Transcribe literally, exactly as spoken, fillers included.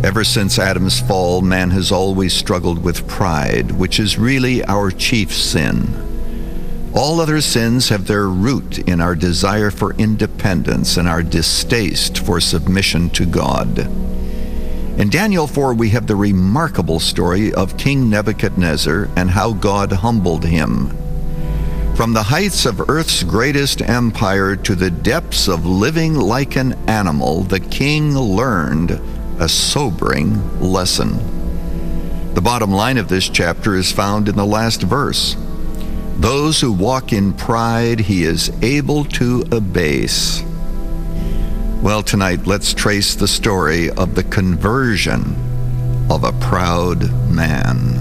Ever since Adam's fall, man has always struggled with pride, which is really our chief sin. All other sins have their root in our desire for independence and our distaste for submission to God. In Daniel four, we have the remarkable story of King Nebuchadnezzar and how God humbled him. From the heights of earth's greatest empire to the depths of living like an animal, the king learned a sobering lesson. The bottom line of this chapter is found in the last verse. Those who walk in pride, he is able to abase. Well, tonight, let's trace the story of the conversion of a proud man.